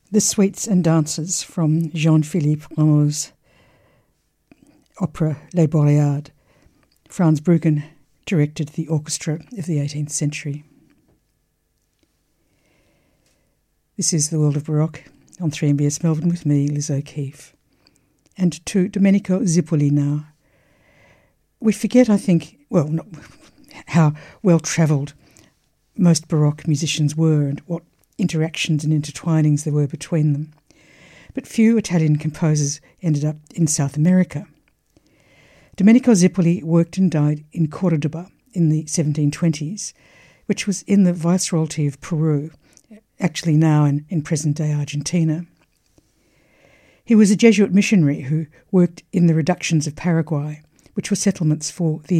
The Suites and Dances from Jean-Philippe Rameau's opera Les Boreades. Franz Bruggen directed the orchestra of the 18th century. This is The World of Baroque on 3MBS Melbourne with me, Liz O'Keefe. And to Domenico Zippoli now. We forget, I think, how well-travelled most Baroque musicians were and what interactions and intertwinings there were between them. But few Italian composers ended up in South America. Domenico Zippoli worked and died in Cordoba in the 1720s, which was in the Viceroyalty of Peru, actually now in present-day Argentina. He was a Jesuit missionary who worked in the reductions of Paraguay, which were settlements for the